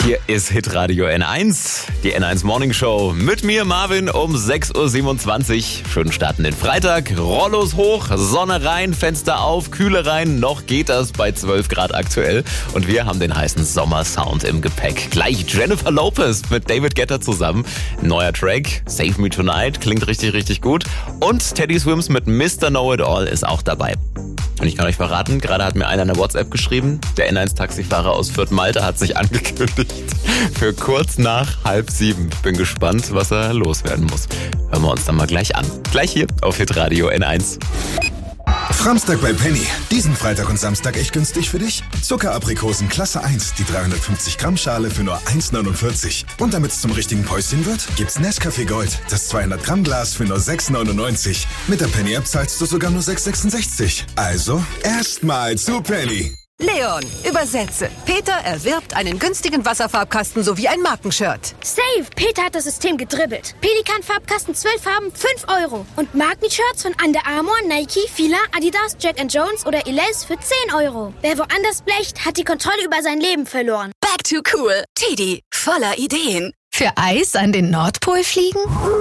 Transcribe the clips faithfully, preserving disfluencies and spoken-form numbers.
Hier ist Hitradio N eins, die N eins Morning Show mit mir Marvin um sechs Uhr siebenundzwanzig. Schönen Start in den Freitag, Rollos hoch, Sonne rein, Fenster auf, Kühle rein, noch geht das bei zwölf Grad aktuell. Und wir haben den heißen Sommersound im Gepäck. Gleich Jennifer Lopez mit David Guetta zusammen. Neuer Track, Save Me Tonight, klingt richtig, richtig gut. Und Teddy Swims mit Mister Know-It-All ist auch dabei. Und ich kann euch verraten, gerade hat mir einer eine WhatsApp geschrieben, der N eins Taxifahrer aus Fürth Malta hat sich angekündigt für kurz nach halb sieben. Bin gespannt, was er loswerden muss. Hören wir uns dann mal gleich an. Gleich hier auf Hitradio N eins. Framstag bei Penny. Diesen Freitag und Samstag echt günstig für dich? Zuckeraprikosen Klasse eins, die dreihundertfünfzig Gramm Schale für nur eins neunundvierzig. Und damit es zum richtigen Päuschen wird, gibt's Nescafé Gold, das zweihundert Gramm Glas für nur sechs neunundneunzig. Mit der Penny App zahlst du sogar nur sechs sechsundsechzig. Also, erstmal zu Penny. Leon, übersetze. Peter erwirbt einen günstigen Wasserfarbkasten sowie ein Markenshirt. Save! Peter hat das System gedribbelt. Pelikan-Farbkasten zwölf Farben, fünf Euro. Und Markenshirts von Under Armour, Nike, Fila, Adidas, Jack and Jones oder Elize für zehn Euro. Wer woanders blecht, hat die Kontrolle über sein Leben verloren. Back to cool. Teddy, voller Ideen. Für Eis an den Nordpol fliegen?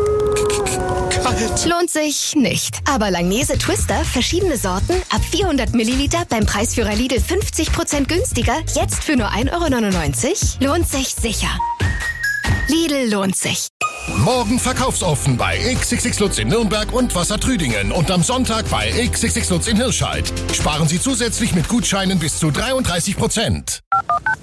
Kalt. Lohnt sich nicht. Aber Langnese Twister, verschiedene Sorten, ab vierhundert Milliliter beim Preisführer Lidl fünfzig Prozent günstiger, jetzt für nur ein Euro neunundneunzig, lohnt sich sicher. Lidl lohnt sich. Morgen verkaufsoffen bei X X X Lutz in Nürnberg und Wassertrüdingen und am Sonntag bei X X X Lutz in Hirscheid. Sparen Sie zusätzlich mit Gutscheinen bis zu dreiunddreißig Prozent.